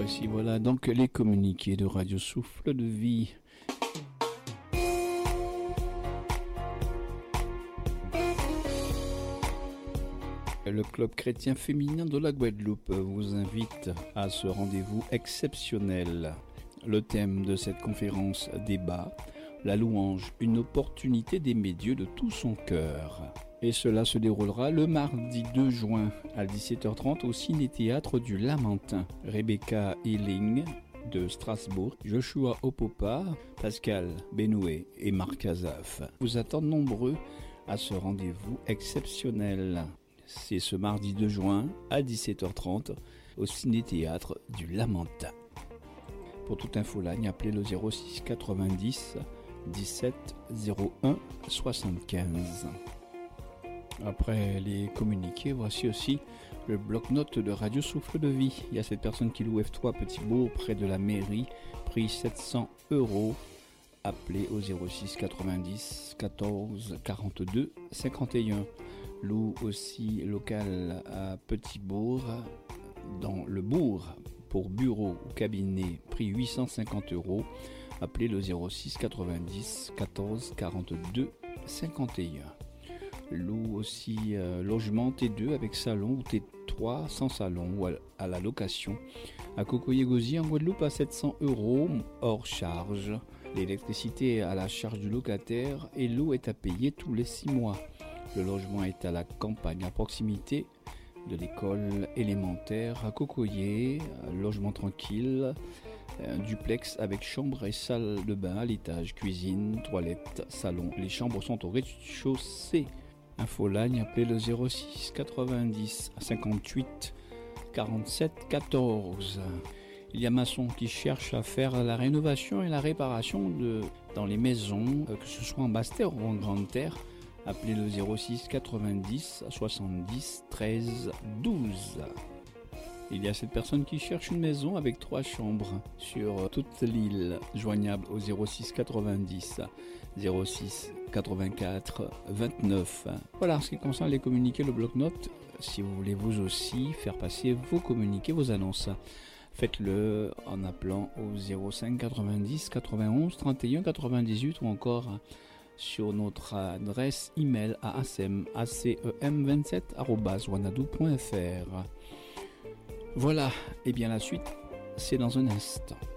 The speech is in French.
Voici voilà donc les communiqués de Radio Souffle de Vie. Le Club chrétien féminin de la Guadeloupe vous invite à ce rendez-vous exceptionnel. Le thème de cette conférence débat, la louange, une opportunité d'aimer Dieu de tout son cœur. Et cela se déroulera le mardi 2 juin à 17h30 au Ciné-Théâtre du Lamentin. Rebecca Hilling de Strasbourg, Joshua Opopa, Pascal Benoué et Marc Azaf vous attendent nombreux à ce rendez-vous exceptionnel. C'est ce mardi 2 juin à 17h30 au Ciné-Théâtre du Lamentin. Pour toute info-line, appelez le 06 90 17 01 75. Après les communiqués, voici aussi le bloc-notes de Radio Souffle de Vie. Il y a cette personne qui loue F3 Petit-Bourg près de la mairie, prix 700 €. Appelez au 06 90 14 42 51. Loue aussi local à Petit-Bourg, dans le bourg, pour bureau ou cabinet, prix 850 €. Appelez le 06 90 14 42 51. Loue aussi logement T2 avec salon ou T3 sans salon ou à la location à Cocoyer-Gauzy en Guadeloupe à 700 € hors charge. L'électricité est à la charge du locataire et l'eau est à payer tous les 6 mois. Le logement est à la campagne à proximité de l'école élémentaire à Cocoyer, logement tranquille, un duplex avec chambre et salle de bain à l'étage, cuisine, toilette, salon. Les chambres sont au rez-de-chaussée. Infoline, appelez le 06 90 58 47 14. Il y a maçons qui cherchent à faire la rénovation et la réparation dans les maisons, que ce soit en basse terre ou en grande terre. Appelez le 06 90 70 13 12. Il y a cette personne qui cherche une maison avec 3 chambres sur toute l'île, joignable au 06 90 06 84 29. Voilà, en ce qui concerne les communiqués, le bloc-notes, si vous voulez vous aussi faire passer vos communiqués, vos annonces, faites-le en appelant au 05 90 91 31 98 ou encore sur notre adresse email à acem27@wanadoo.fr. Voilà, et bien la suite, c'est dans un instant.